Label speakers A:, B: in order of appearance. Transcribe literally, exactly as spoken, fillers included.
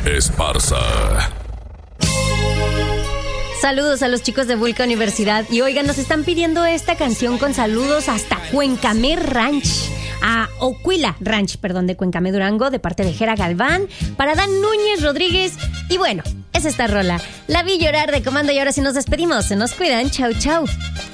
A: Esparza.
B: Saludos a los chicos de Vulca Universidad. Y oigan, nos están pidiendo esta canción con saludos hasta Cuencamé Ranch. A Oquila Ranch, perdón, de Cuencamé, Durango, de parte de Jera Galván, para Dan Núñez Rodríguez. Y bueno, es esta rola. La vi llorar de Comando y ahora sí nos despedimos. Se nos cuidan. Chau, chau.